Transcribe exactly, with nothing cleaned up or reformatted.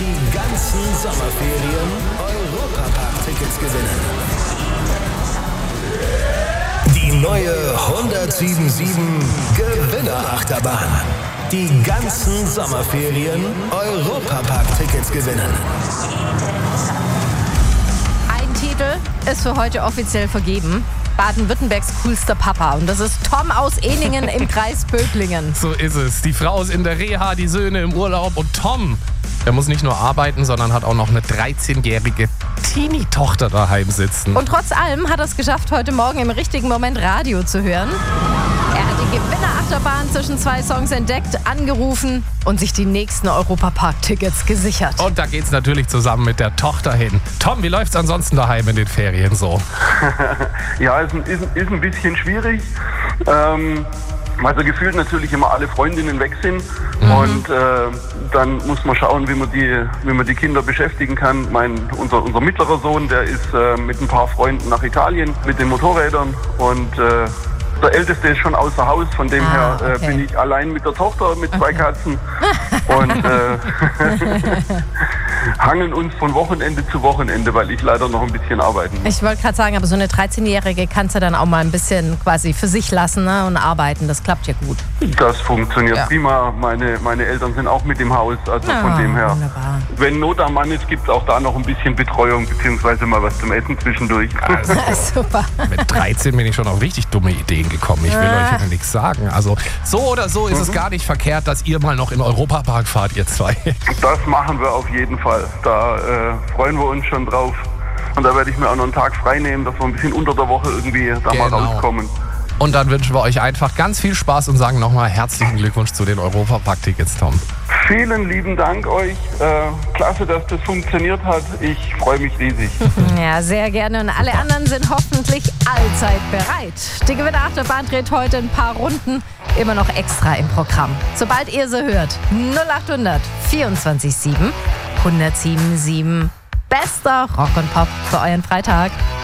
die ganzen Sommerferien Europapark-Tickets gewinnen. Die neue hundertsieben Gewinner-Achterbahn. Die ganzen Sommerferien Europapark-Tickets gewinnen. Ein Titel ist für heute offiziell vergeben. Baden-Württembergs coolster Papa. Und das ist Tom aus Ehningen im Kreis Böblingen. So ist es. Die Frau ist in der Reha, die Söhne im Urlaub. Und Tom, der muss nicht nur arbeiten, sondern hat auch noch eine dreizehnjährige Teenie-Tochter daheim sitzen. Und trotz allem hat er es geschafft, heute Morgen im richtigen Moment Radio zu hören. Er hat die Gewinnerachterbahn zwischen zwei Songs entdeckt, angerufen und sich die nächsten Europapark-Tickets gesichert. Und da geht's natürlich zusammen mit der Tochter hin. Tom, wie läuft's ansonsten daheim in den Ferien so? Ja, ist ein, ist, ist ein bisschen schwierig. Ähm, also gefühlt natürlich immer alle Freundinnen weg sind. Mhm. Und äh, dann muss man schauen, wie man die, wie man die Kinder beschäftigen kann. Mein, unser, unser mittlerer Sohn, der ist äh, mit ein paar Freunden nach Italien mit den Motorrädern. Und äh, der Älteste ist schon außer Haus, von dem ah, her äh, okay. bin ich allein mit der Tochter, mit zwei okay. Katzen. Und äh, hangeln uns von Wochenende zu Wochenende, weil ich leider noch ein bisschen arbeiten muss. Ich wollte gerade sagen, aber so eine dreizehnjährige kannst du dann auch mal ein bisschen quasi für sich lassen, ne, und arbeiten. Das klappt ja gut. Das funktioniert ja. prima. Meine, meine Eltern sind auch mit im Haus, also ja, von dem her. Wunderbar. Wenn Not am Mann ist, gibt es auch da noch ein bisschen Betreuung, beziehungsweise mal was zum Essen zwischendurch. Also, super. Mit dreizehn bin ich schon auf richtig dumme Ideen gekommen. Ich will Ah. euch ja nichts sagen. Also so oder so ist mhm. es gar nicht verkehrt, dass ihr mal noch in Europapark fahrt, ihr zwei. Das machen wir auf jeden Fall. Da äh, freuen wir uns schon drauf. Und da werde ich mir auch noch einen Tag frei nehmen, dass wir ein bisschen unter der Woche irgendwie da Genau. mal rauskommen. Und dann wünschen wir euch einfach ganz viel Spaß und sagen nochmal herzlichen Glückwunsch zu den Europapark-Tickets, Tom. Vielen lieben Dank euch. Äh, klasse, dass das funktioniert hat. Ich freue mich riesig. Ja, sehr gerne. Und alle anderen sind hoffentlich allzeit bereit. Die Gewinnerachterbahn dreht heute ein paar Runden. Immer noch extra im Programm. Sobald ihr sie hört, null acht hundert vierundzwanzig sieben einmal sieben sieben. Bester Rock und Pop für euren Freitag.